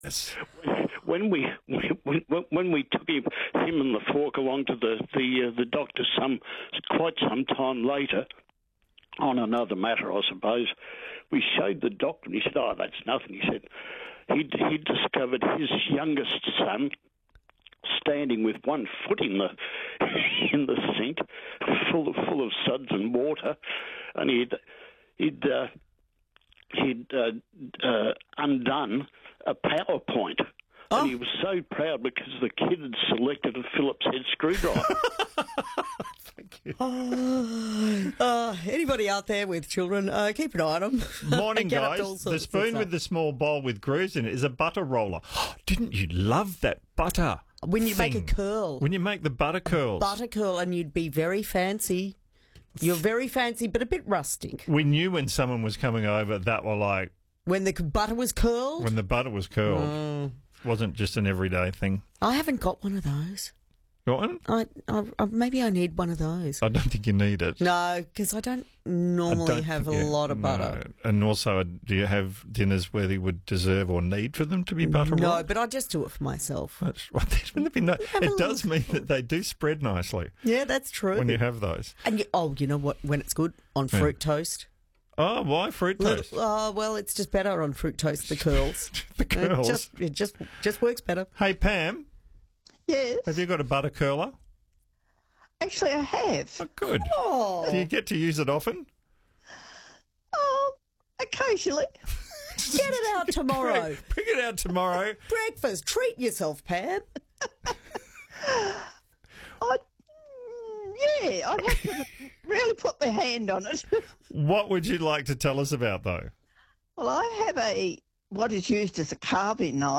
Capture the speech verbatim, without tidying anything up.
Yes. When we when, when we took him, him and the fork along to the the uh, the doctor some quite some time later, on another matter, I suppose, we showed the doctor and he said, "Oh, that's nothing." He said he'd, he'd discovered his youngest son standing with one foot in the in the sink, full of full of suds and water, and he'd he'd uh, he'd uh, uh, undone a PowerPoint. Oh. And he was so proud because the kid had selected a Phillips head screwdriver. Thank you. Oh, uh, anybody out there with children, uh, keep an eye on them. Morning, Get up to all guys. sorts The of spoon stuff. with the small bowl with grooves in it is a butter roller. Didn't you love that butter? When you make a thing? curl. When you make the butter curls. Butter curl, and you'd be very fancy. You're very fancy, but a bit rustic. We knew when someone was coming over that were like, When the butter was curled? when the butter was curled. Mm. Wasn't just an everyday thing. I haven't got one of those. Got one? I, I, I maybe I need one of those. I don't think you need it. No, because I don't I normally don't have a think you- lot of no. butter. And also, do you have dinners where you would deserve or need for them to be butter No, rolled? but I just do it for myself. That's right. There's been- been no- Have a it does little- mean that they do spread nicely Yeah, that's true. when you have those. And you, oh, you know what? When it's good on Yeah. fruit toast. Oh, why fruit toast? Little- Oh, well, it's just better on fruit toast. The curls. The curls. It just, it just, just works better. Hey, Pam, Yes, have you got a butter curler? actually I have. Oh, good. Oh, Do you get to use it often? Oh, occasionally. get it out tomorrow. Bring, bring it out tomorrow. Breakfast. Treat yourself, Pam. I, mm, yeah, I'd have to really put my hand on it. What would you like to tell us about, though? Well, I have a what is used as a carving knife.